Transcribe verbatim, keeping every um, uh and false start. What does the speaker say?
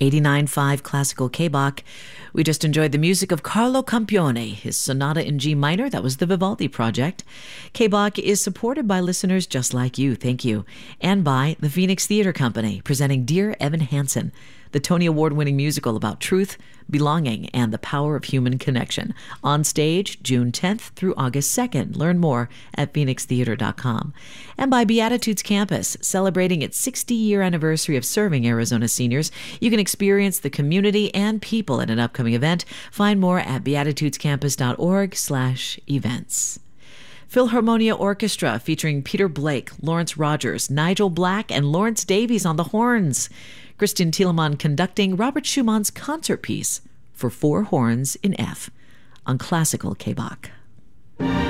eighty-nine point five Classical K-Bach. We just enjoyed the music of Carlo Campione, his Sonata in G minor. That was the Vivaldi project. K-Bach is supported by listeners just like you, thank you, and by the Phoenix Theater Company, presenting Dear Evan Hansen, the Tony Award-winning musical about truth, belonging, and the power of human connection. On stage, June tenth through August second. Learn more at phoenix theater dot com. And by Beatitudes Campus, celebrating its sixty-year anniversary of serving Arizona seniors. You can experience the community and people at an upcoming event. Find more at beatitudescampus.org slash events. Philharmonia Orchestra featuring Peter Blake, Lawrence Rogers, Nigel Black, and Lawrence Davies on the horns. Christian Thielemann conducting Robert Schumann's concert piece for four horns in F on Classical K-Bach.